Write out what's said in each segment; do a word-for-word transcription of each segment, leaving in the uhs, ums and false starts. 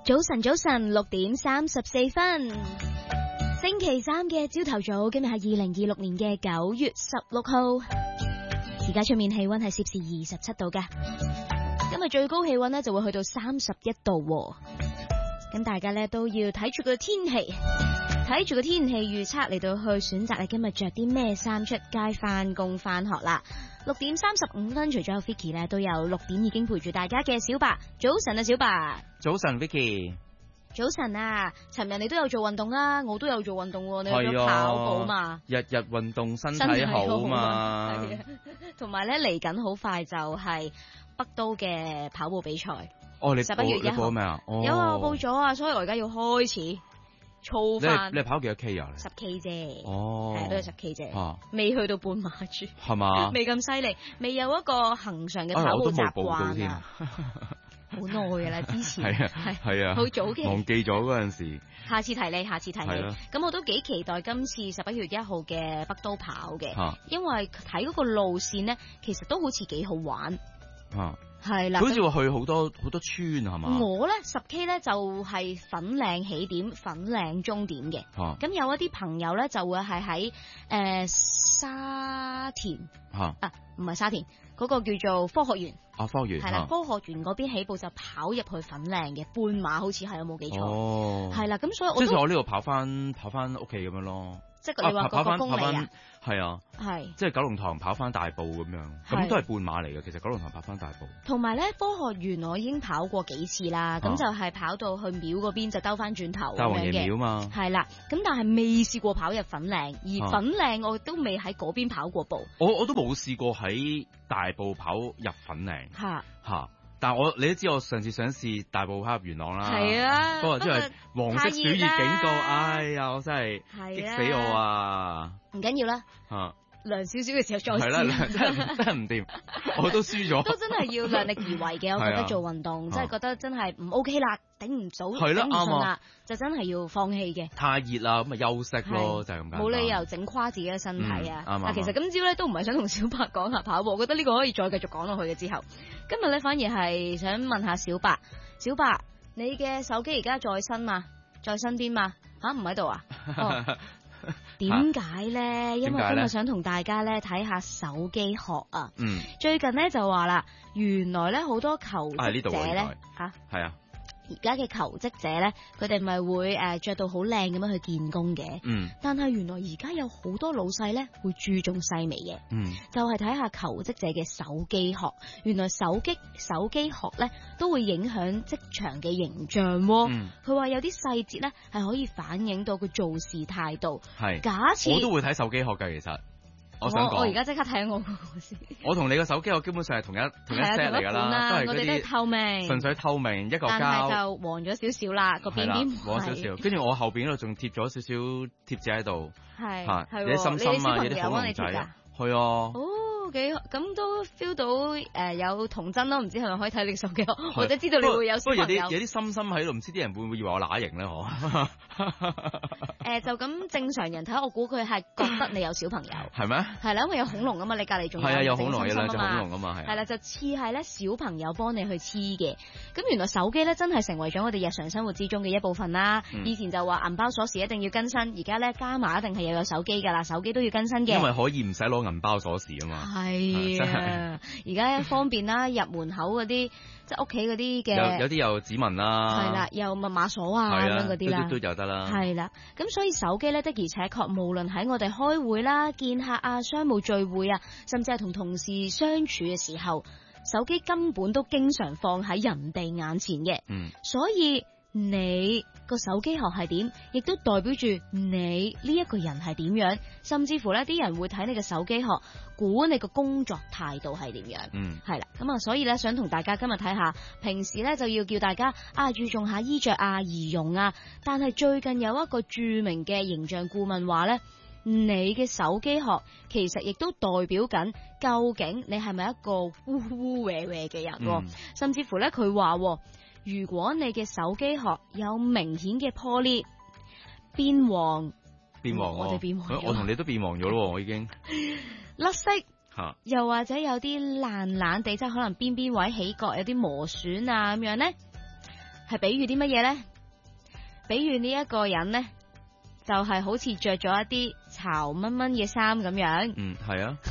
早晨，早晨，六點三十四分，星期三嘅朝頭早，今日係二零二六年嘅九月十六號，而家出面氣溫係攝氏二十七度㗎，今日最高氣溫呢就會去到三十一度，咁大家呢都要睇住個天氣，睇住個天氣預測嚟到去選擇你今日着啲咩衫出街翻工翻學啦。六點三十五分，除咗有 Vicky 咧，都有六點已經陪住大家嘅小白。早晨啊，小白。 早晨 Vicky。 早晨啊，尋日你都有做運動啦，我都有做運動喎，你去咗跑步嘛？ 日日運動身體好嘛。係啊， 同埋咧嚟緊好快就係北都嘅跑步比賽。 哦，你十一月一號咩啊？ 有啊，我報咗啊，所以我而家要開始。操翻你你跑幾多 K 啊？ 十 K 啫， 哦， 係都係十 K 啫， 啊， 未去到半馬住， 係嘛？ 未咁犀利，未有一個恒常嘅跑步習慣啊，好耐噶啦，之前係啊係啊， 好早期忘記咗嗰陣時， 下次提你，下次提你，咁我都幾期待今次十一月一號嘅北都跑嘅，啊，因為睇嗰個路線呢，其實都好似幾好玩，啊。係啦， 好似話去好多好多村係嘛？ 我咧十 K 咧就係粉嶺起點、粉嶺終點嘅。咁、啊、有一啲朋友咧就會係喺誒沙田啊，唔係沙田，嗰、嗰個叫做科學園。啊，科學園係啦，科學園嗰邊起步就跑入去粉嶺嘅半馬，好似係有冇記錯？哦，係啦，咁所以我即係我呢度跑翻跑翻屋企咁樣咯。 即係你話個公里啊？ 係啊，係即係九龍塘跑翻大埔咁樣，咁都係半馬嚟嘅。其實九龍塘跑翻大埔， 同埋咧科學園我已經跑過幾次啦，咁、啊、就係跑到去廟嗰邊就兜翻轉頭咁樣嘅。大王爺廟嘛，係啦，咁但係未試過跑入粉嶺，而粉嶺我都未喺嗰邊跑過步。 我我都冇試過喺大埔跑入粉嶺。嚇嚇。但係我你都知我上次想試大埔跑入元朗啦，係啊，不過即係黃色暑熱警告，哎呀，我真係激死我啊！ 唔緊要啦，啊，涼少少嘅時候再試，係啦， 真係真係唔掂，我都輸咗。 都真係要量力而為嘅，我覺得做運動真係覺得真係唔 OK 啦，頂唔到，頂唔順啦，就真係要放棄嘅。 太熱啦，咁咪休息咯，就係咁簡單。 冇理由整垮自己嘅身體啊！ 啱啊，其實今朝咧都唔係想同小白講下跑步，我覺得呢個可以再繼續講落去嘅之後。今日咧反而係想問下小白，小白你嘅手機而家在身嘛？在身邊嘛？吓，唔喺度啊？點解咧？因為今日想同大家咧睇下手機殼啊。嗯。最近咧就話啦，原來咧好多求職者咧吓係啊。而家嘅求職者咧，佢哋咪會誒着到好靚咁樣去見工嘅。嗯。但係原來而家有好多老細咧會注重細微嘅。嗯。就係睇下求職者嘅手機殼。原來手機手機殼咧都會影響職場嘅形象。嗯。佢話有啲細節咧係可以反映到佢做事態度。係。假設我都會睇手機殼㗎，其實。我想講， 我而家即刻睇我個先。 我同你個手機我基本上係同一同一 set 嚟㗎啦，都係嗰啲。我哋都係透明，純粹透明一個膠。 但係就黃咗少少啦，個邊邊黃少少。跟住我後邊嗰度仲貼咗少少貼紙喺度， 係係有啲心心啊，有啲恐龍仔，係啊。 幾咁都 feel 到誒、呃、有童真咯，唔知係咪可以睇你手機，或者知道你會有小朋友。 不過有啲有啲心心喺度，唔知啲人會唔會以為我乸型咧？嗬、 呃？誒就咁正常人睇，我估佢係覺得你有小朋友。係咩？係啦，因為有恐龍啊嘛，你隔離仲有。係啊，有恐龍，有兩隻恐龍啊嘛，係。係啦，就似係咧小朋友幫你去黐嘅。咁原來手機咧真係成為咗我哋日常生活之中嘅一部分啦。嗯、以前就話銀包鎖匙一定要更新，而家咧加埋一定係又有手機㗎啦，手機都要更新嘅。 因為可以唔使攞銀包鎖匙啊嘛。 係啊，而家方便啦，入門口嗰啲即係屋企嗰啲嘅， 有啲有指紋啦， 係啦，有密碼鎖啊咁樣嗰啲啦， 都都有得啦。 係啦，咁所以手機咧的而且確，無論喺我哋開會啦、見客啊、商務聚會啊，甚至係同同事相處嘅時候，手機根本都經常放喺人哋眼前嘅。嗯，所以你個手機殼係點，亦都代表住你呢一個人係點樣，甚至乎呢啲人會睇你嘅手機殼，估你個工作態度係點樣。嗯，係啦，咁啊，所以呢，想同大家今日睇下，平時呢就要叫大家啊注重下衣着啊、儀容啊，但係最近有一個著名嘅形象顧問話呢，你嘅手機殼其實亦都代表緊究竟你係咪一個烏烏歪歪嘅人。嗯，甚至乎呢，佢話如果你嘅手機殼有明顯嘅破裂、變黃， 變黃， 我哋變黃， 我同你都變黃咗咯，我已經甩色，吓，又或者有啲爛爛地，即係可能邊邊位起角有啲磨損啊咁樣咧， 係比喻啲乜嘢咧？比喻呢一個人咧，就係、是、好似着咗一啲潮蚊蚊嘅衫咁樣。 嗯，係啊。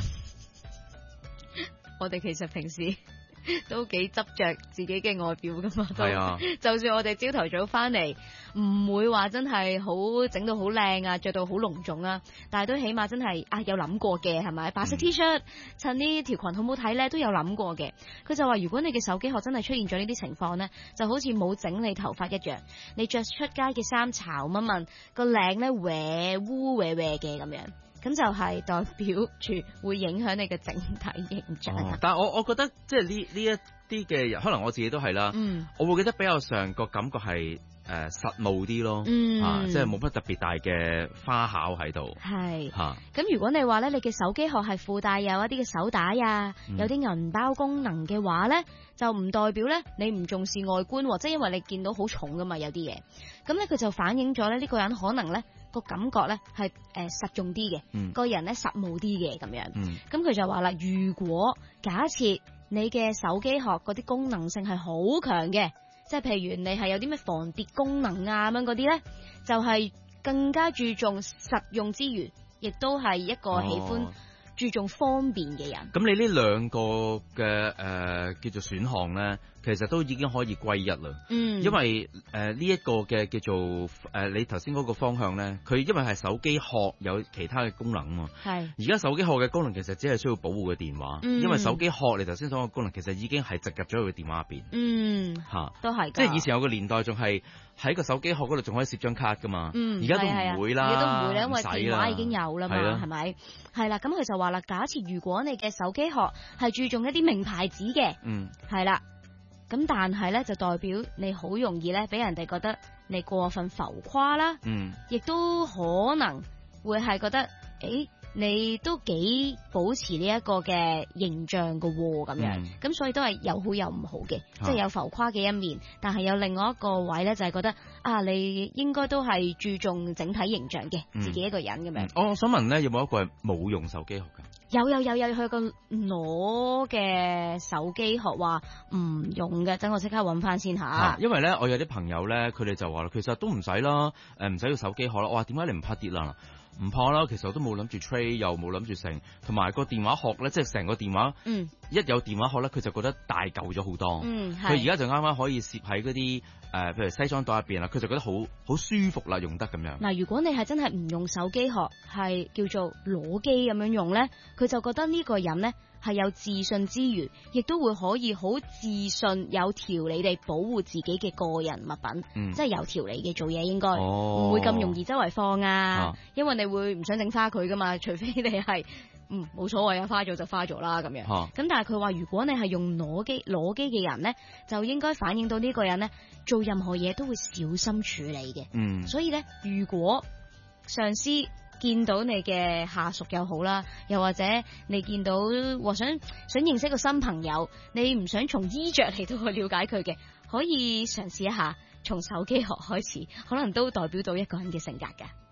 我哋其實平時都幾執着自己嘅外表噶嘛， 係啊。 就算我哋朝頭早翻嚟，唔會話真係好整到好靚啊，着到好隆重啊，但係都起碼真係啊有諗過嘅，係咪？白色 T 恤襯呢條裙好唔好睇咧，都有諗過嘅。佢就話如果你嘅手機殼真係出現咗呢啲情況咧，就好似冇整理頭髮一樣，你着出街嘅衫潮蚊蚊，個領咧歪烏歪歪嘅咁樣。咁就係代表住會影響你嘅整體形象。 哦、但係我我覺得即係呢呢一啲嘅人，可能我自己都係啦。嗯，我會覺得比較上個感覺係誒、呃、實務啲咯。嗯，啊，即係冇乜特別大嘅花巧喺度。係嚇。咁、 啊、如果你話咧，你嘅手機殼係附帶有一啲嘅手帶啊，嗯、有啲銀包功能嘅話咧，就唔代表咧你唔重視外觀，即係因為你見到好重噶嘛，有啲嘢。咁咧佢就反映咗咧呢個人可能咧。個感覺咧係誒實用啲嘅，嗯、個人咧實務啲嘅咁樣。咁佢、嗯、就話啦，如果假設你嘅手機殼嗰啲功能性係好強嘅，即係譬如你係有啲咩防跌功能啊咁樣嗰啲咧，就係、是、更加注重實用之餘，亦都係一個喜歡注重方便嘅人。 咁、哦、你呢兩個嘅誒、呃、叫做選項咧？其實都已經可以歸一啦，嗯，因為誒呢一個嘅叫做誒、呃、你頭先嗰個方向咧，佢因為係手機殼有其他嘅功能啊嘛，係而家手機殼嘅功能其實只係需要保護嘅電話，嗯、因為手機殼你頭先所講嘅功能其實已經係植入咗佢嘅電話入邊，嗯嚇，啊、都係，即係以前有個年代仲係喺個手機殼嗰度仲可以攝張卡噶嘛，嗯，而家都唔會啦， 而家都唔會啦，因為電話已經有啦嘛，係咪？係啦，咁佢就話啦，假設如果你嘅手機殼係注重一啲名牌子嘅，嗯，係啦。咁但係咧，就代表你好容易咧，俾人哋覺得你過分浮誇啦。嗯，亦都可能會係覺得，誒，你都幾保持呢一個嘅形象噶喎，咁樣。咁、嗯、所以都係有好有唔好嘅，啊、即係有浮誇嘅一面，但係有另外一個位咧，就係覺得啊，你應該都係注重整體形象嘅，嗯、自己一個人咁樣。 我想問咧，有冇一個係冇用手機殼噶？ 有有有有，佢個攞嘅手機殼話唔用嘅，等我即刻揾翻先吓、啊。 因為咧，我有啲朋友咧，佢哋就話啦，其實都唔使啦，誒唔使要手機殼啦。我話點解你唔怕跌啦？唔怕啦，其實我都冇諗住 trade，又冇諗住成，同埋個電話殼咧，即係成個電話，嗯，一有電話殼咧，佢就覺得大舊咗好多。嗯，佢而家就啱啱可以攝喺嗰啲誒，譬如西裝袋入邊啦，佢就覺得好好舒服啦，用得咁樣。 嗱，如果你係真係唔用手機殼，係叫做裸機咁樣用咧，佢就覺得呢個人咧係有自信之餘，亦都會可以好自信、有條理地保護自己嘅個人物品，嗯、即係有條理嘅做嘢，應該唔、哦、會咁容易周圍放啊，啊因為你會唔想整花佢噶嘛，除非你係嗯冇所謂啊，花咗就花咗啦咁樣。咁、啊、但係佢話，如果你係用裸機裸機嘅人咧，就應該反映到呢個人咧做任何嘢都會小心處理嘅。嗯，所以咧，如果上司見到你嘅下屬又好啦，又或者你見到或想想認識個新朋友，你唔想從衣着嚟到去了解佢嘅，可以嘗試一下從手機殼開始，可能都代表到一個人嘅性格㗎。